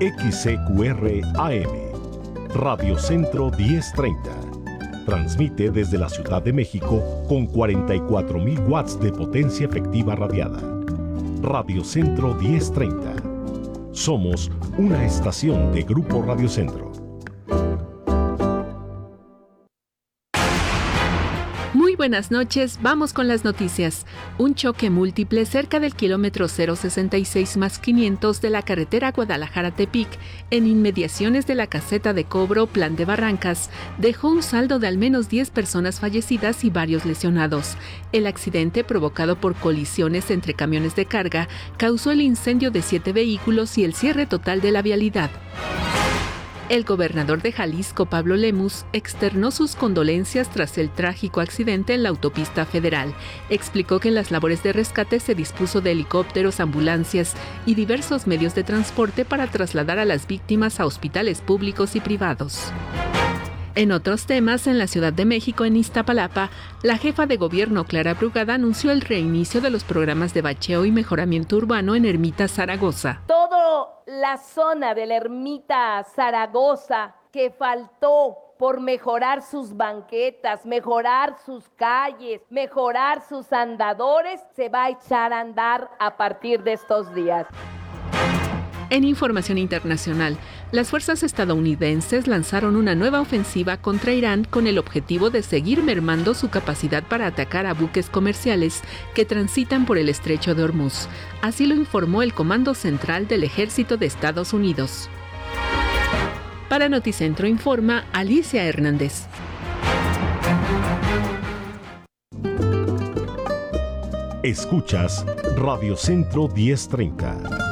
XCQR AM, Radio Centro 1030. Transmite desde la Ciudad de México con 44,000 watts de potencia efectiva radiada. Radio Centro 1030. Somos una estación de Grupo Radio Centro. Muy buenas noches, vamos con las noticias. Un choque múltiple cerca del kilómetro 066+500 de la carretera Guadalajara-Tepic, en inmediaciones de la caseta de cobro Plan de Barrancas, dejó un saldo de al menos 10 personas fallecidas y varios lesionados. El accidente, provocado por colisiones entre camiones de carga, causó el incendio de 7 vehículos y el cierre total de la vialidad. El gobernador de Jalisco, Pablo Lemus, externó sus condolencias tras el trágico accidente en la autopista federal. Explicó que en las labores de rescate se dispuso de helicópteros, ambulancias y diversos medios de transporte para trasladar a las víctimas a hospitales públicos y privados. En otros temas, en la Ciudad de México, en Iztapalapa, la jefa de gobierno, Clara Brugada, anunció el reinicio de los programas de bacheo y mejoramiento urbano en Ermita Zaragoza. Toda la zona de la Ermita Zaragoza que faltó por mejorar sus banquetas, mejorar sus calles, mejorar sus andadores, se va a echar a andar a partir de estos días. En información internacional, las fuerzas estadounidenses lanzaron una nueva ofensiva contra Irán con el objetivo de seguir mermando su capacidad para atacar a buques comerciales que transitan por el estrecho de Hormuz. Así lo informó el Comando Central del Ejército de Estados Unidos. Para Noticentro informa Alicia Hernández. Escuchas Radio Centro 1030.